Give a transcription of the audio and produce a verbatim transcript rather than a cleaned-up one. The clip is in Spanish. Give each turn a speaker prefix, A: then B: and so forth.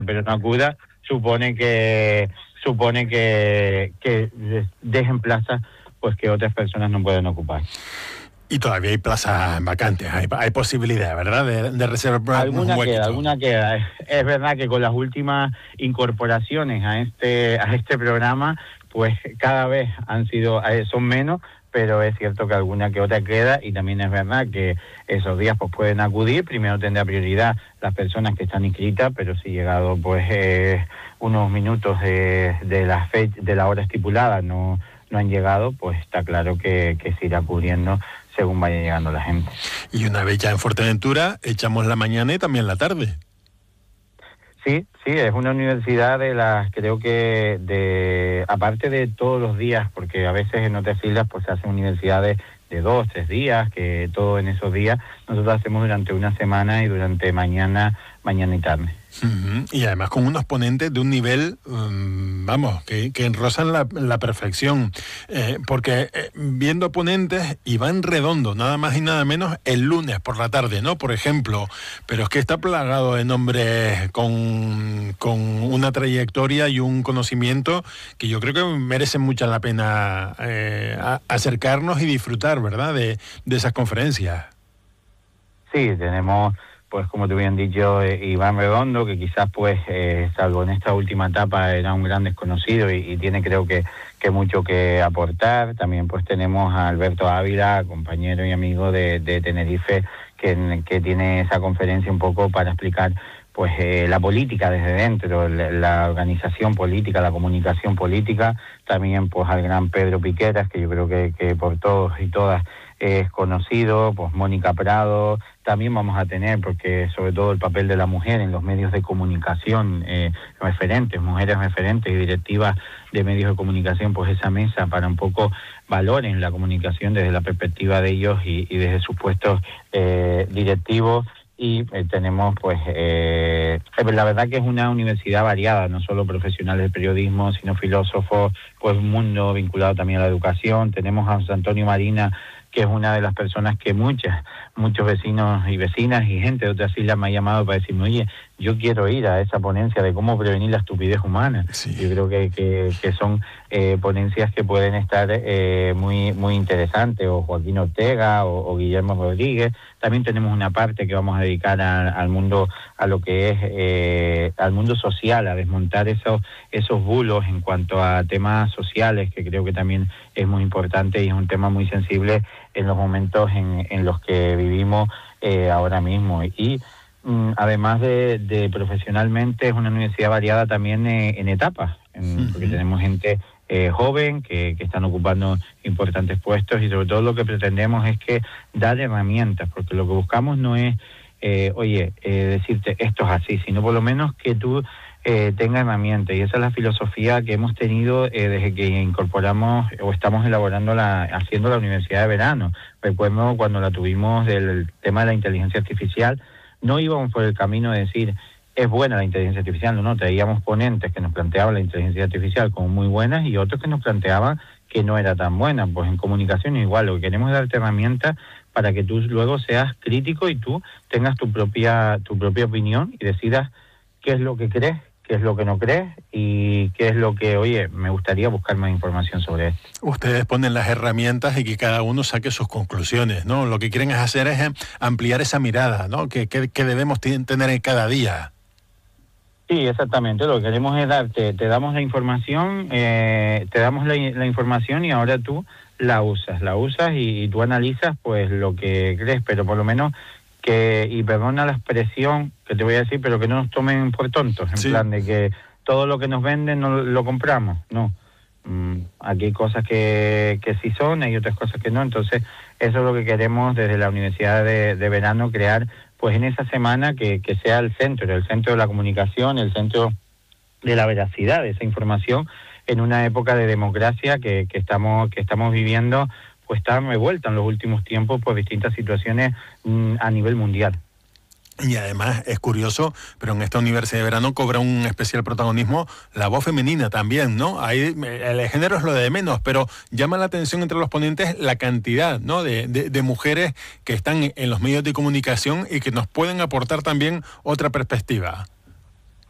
A: pero no acuda, supone que supone que, que dejen plazas pues que otras personas no pueden ocupar.
B: Y todavía hay plazas vacantes, hay, hay posibilidad, ¿verdad?, de, de reservar
A: Alguna
B: un huequito.
A: queda, alguna queda. Es, es verdad que con las últimas incorporaciones a este a este programa, pues cada vez han sido son menos, pero es cierto que alguna que otra queda, y también es verdad que esos días pues pueden acudir. Primero tendrá prioridad las personas que están inscritas, pero si llegado pues eh, unos minutos de, de la fe, de la hora estipulada no no han llegado, pues está claro que, que se irá cubriendo según vaya llegando la gente.
B: Y una vez ya en Fuerteventura, echamos la mañana y también la tarde.
A: Sí, sí, es una universidad de las, creo que, de aparte de todos los días, porque a veces en otras islas pues se hacen universidades de dos, tres días, que todo en esos días, nosotros hacemos durante una semana y durante mañana, mañana y tarde.
B: Uh-huh. Y además con unos ponentes de un nivel, um, vamos, que, que rozan la, la perfección, eh, porque eh, viendo ponentes, Iván Redondo, nada más y nada menos, el lunes por la tarde, ¿no?, por ejemplo, pero es que está plagado de nombres con, con una trayectoria y un conocimiento que yo creo que merecen mucha la pena eh, a, acercarnos y disfrutar, ¿verdad?, de, de esas conferencias.
A: Sí, tenemos, pues como te habían dicho, eh, Iván Redondo, que quizás pues, eh, salvo en esta última etapa, era un gran desconocido y, y tiene creo que, que mucho que aportar. También pues tenemos a Alberto Ávila, compañero y amigo de, de Tenerife, que, que tiene esa conferencia un poco para explicar pues eh, la política desde dentro, la, la organización política, la comunicación política. También pues al gran Pedro Piqueras, que yo creo que, que por todos y todas es conocido, pues Mónica Prado. También vamos a tener, porque sobre todo el papel de la mujer en los medios de comunicación, eh, referentes, mujeres referentes y directivas de medios de comunicación, pues esa mesa para un poco valoren la comunicación desde la perspectiva de ellos y, y desde sus puestos eh, directivos. Y eh, tenemos, pues, eh, la verdad que es una universidad variada, no solo profesionales del periodismo, sino filósofos, pues un mundo vinculado también a la educación. Tenemos a José Antonio Marina, que es una de las personas que muchas, muchos vecinos y vecinas y gente de otras islas me ha llamado para decirme, oye, yo quiero ir a esa ponencia de cómo prevenir la estupidez humana. Sí. Yo creo que, que, que son eh, ponencias que pueden estar eh, muy muy interesantes, o Joaquín Ortega o, o Guillermo Rodríguez. También tenemos una parte que vamos a dedicar a, al mundo, a lo que es eh, al mundo social, a desmontar esos esos bulos en cuanto a temas sociales, que creo que también es muy importante y es un tema muy sensible en los momentos en, en los que vivimos eh, ahora mismo. Y mm, además de, de profesionalmente, es una universidad variada también eh, en etapas, en, uh-huh. porque tenemos gente eh, joven que, que están ocupando importantes puestos, y sobre todo lo que pretendemos es que dar herramientas, porque lo que buscamos no es, eh, oye, eh, decirte esto es así, sino por lo menos que tú Eh, tenga herramientas. Y esa es la filosofía que hemos tenido eh, desde que incorporamos o estamos elaborando la, haciendo la universidad de verano. Recuerdo cuando la tuvimos del tema de la inteligencia artificial, no íbamos por el camino de decir es buena la inteligencia artificial, no, no, traíamos ponentes que nos planteaban la inteligencia artificial como muy buenas y otros que nos planteaban que no era tan buena. Pues en comunicación igual, lo que queremos es darte herramientas para que tú luego seas crítico y tú tengas tu propia tu propia opinión y decidas qué es lo que crees, qué es lo que no crees y qué es lo que, oye, me gustaría buscar más información sobre esto.
B: Ustedes ponen las herramientas y que cada uno saque sus conclusiones, ¿no? Lo que quieren hacer es ampliar esa mirada, ¿no?, que, que, que debemos t- tener en cada día.
A: Sí, exactamente. Lo que queremos es darte, te damos la información, eh, te damos la, la información y ahora tú la usas, la usas y, y tú analizas pues lo que crees, pero por lo menos que, y perdona la expresión que te voy a decir, pero que no nos tomen por tontos, en sí. plan de que todo lo que nos venden no lo compramos, no. Mm, aquí hay cosas que, que sí son, hay otras cosas que no, entonces eso es lo que queremos desde la Universidad de, de Verano, crear pues en esa semana que, que sea el centro, el centro de la comunicación, el centro de la veracidad de esa información en una época de democracia que, que estamos que estamos viviendo, pues está revuelta en los últimos tiempos por distintas situaciones mmm, a nivel mundial.
B: Y además es curioso, pero en esta Universidad de Verano cobra un especial protagonismo la voz femenina también, ¿no? Ahí el género es lo de menos, pero llama la atención entre los ponentes la cantidad, ¿no?, de, de, de mujeres que están en los medios de comunicación y que nos pueden aportar también otra perspectiva.